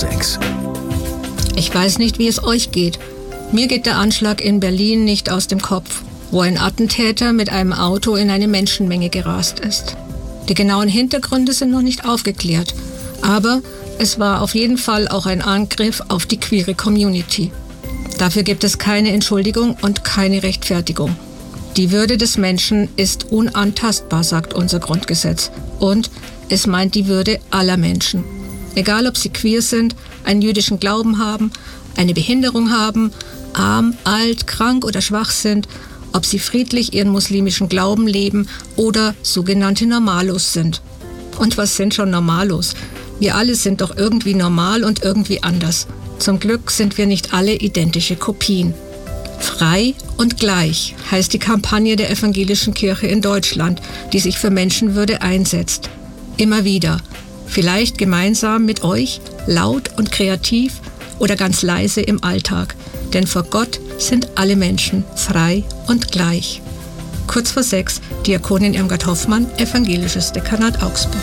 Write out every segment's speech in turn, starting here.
6. Ich weiß nicht, wie es euch geht. Mir geht der Anschlag in Berlin nicht aus dem Kopf, wo ein Attentäter mit einem Auto in eine Menschenmenge gerast ist. Die genauen Hintergründe sind noch nicht aufgeklärt, aber es war auf jeden Fall auch ein Angriff auf die queere Community. Dafür gibt es keine Entschuldigung und keine Rechtfertigung. Die Würde des Menschen ist unantastbar, sagt unser Grundgesetz. Und es meint die Würde aller Menschen. Egal, ob sie queer sind, einen jüdischen Glauben haben, eine Behinderung haben, arm, alt, krank oder schwach sind, ob sie friedlich ihren muslimischen Glauben leben oder sogenannte Normalos sind. Und was sind schon Normalos? Wir alle sind doch irgendwie normal und irgendwie anders. Zum Glück sind wir nicht alle identische Kopien. Frei und gleich heißt die Kampagne der Evangelischen Kirche in Deutschland, die sich für Menschenwürde einsetzt. Immer wieder. Vielleicht gemeinsam mit euch, laut und kreativ oder ganz leise im Alltag. Denn vor Gott sind alle Menschen frei und gleich. Kurz vor 6, Diakonin Irmgard Hoffmann, Evangelisches Dekanat Augsburg.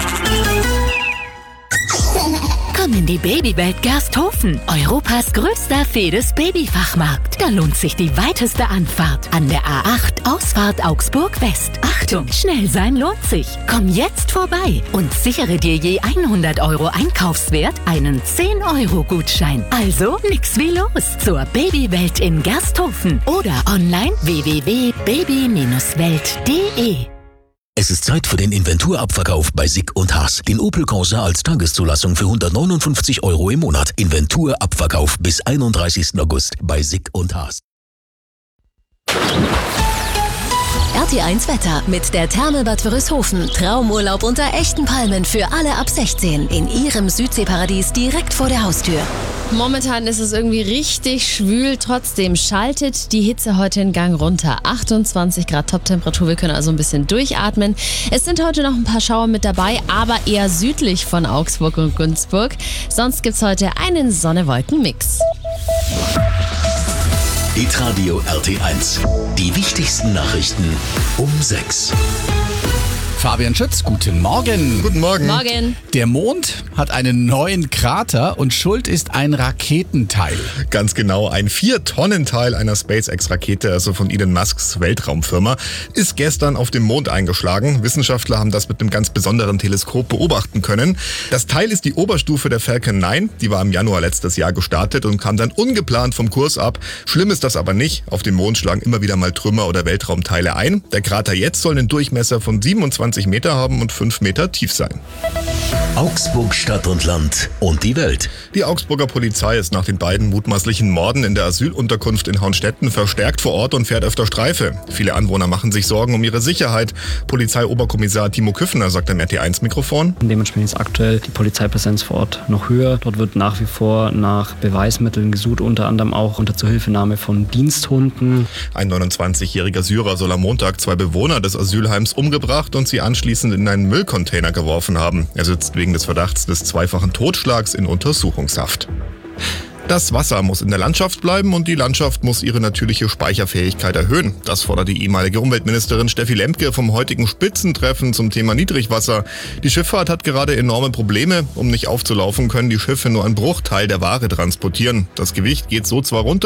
Komm in die Babywelt Gersthofen, Europas größter Fedes-Babyfachmarkt. Da lohnt sich die weiteste Anfahrt an der A8 Ausfahrt Augsburg West. Achtung, schnell sein lohnt sich. Komm jetzt vorbei und sichere dir je 100 € Einkaufswert einen 10-€-Gutschein. Also nix wie los zur Babywelt in Gersthofen oder online www.baby-welt.de. Es ist Zeit für den Inventurabverkauf bei Sick und Haas. Den Opel Corsa als Tageszulassung für 159 € im Monat. Inventurabverkauf bis 31. August bei Sick und Haas. RT1 Wetter mit der Therme Bad Wörishofen. Traumurlaub unter echten Palmen für alle ab 16 in ihrem Südseeparadies direkt vor der Haustür. Momentan ist es irgendwie richtig schwül, trotzdem schaltet die Hitze heute in Gang runter. 28 Grad Toptemperatur, wir können also ein bisschen durchatmen. Es sind heute noch ein paar Schauer mit dabei, aber eher südlich von Augsburg und Günzburg. Sonst gibt es heute einen Sonne-Wolken-Mix. Hitradio RT1. Die wichtigsten Nachrichten um 6. Fabian Schütz, guten Morgen. Guten Morgen. Morgen. Der Mond hat einen neuen Krater und schuld ist ein Raketenteil. Ganz genau, ein 4-Tonnen-Teil einer SpaceX-Rakete, also von Elon Musks Weltraumfirma, ist gestern auf dem Mond eingeschlagen. Wissenschaftler haben das mit einem ganz besonderen Teleskop beobachten können. Das Teil ist die Oberstufe der Falcon 9, die war im Januar letztes Jahr gestartet und kam dann ungeplant vom Kurs ab. Schlimm ist das aber nicht. Auf dem Mond schlagen immer wieder mal Trümmer oder Weltraumteile ein. Der Krater jetzt soll einen Durchmesser von 27 Meter haben und 5 Meter tief sein. Augsburg Stadt und Land und die Welt. Die Augsburger Polizei ist nach den beiden mutmaßlichen Morden in der Asylunterkunft in Hauenstetten verstärkt vor Ort und fährt öfter Streife. Viele Anwohner machen sich Sorgen um ihre Sicherheit. Polizeioberkommissar Timo Küffner sagt am RT1-Mikrofon: Dementsprechend ist aktuell die Polizeipräsenz vor Ort noch höher. Dort wird nach wie vor nach Beweismitteln gesucht, unter anderem auch unter Zuhilfenahme von Diensthunden. Ein 29-jähriger Syrer soll am Montag 2 Bewohner des Asylheims umgebracht und sie anschließend in einen Müllcontainer geworfen haben. Er sitzt wegen des Verdachts des zweifachen Totschlags in Untersuchungshaft. Das Wasser muss in der Landschaft bleiben und die Landschaft muss ihre natürliche Speicherfähigkeit erhöhen. Das fordert die ehemalige Umweltministerin Steffi Lemke vom heutigen Spitzentreffen zum Thema Niedrigwasser. Die Schifffahrt hat gerade enorme Probleme. Um nicht aufzulaufen, können die Schiffe nur einen Bruchteil der Ware transportieren. Das Gewicht geht so zwar runter,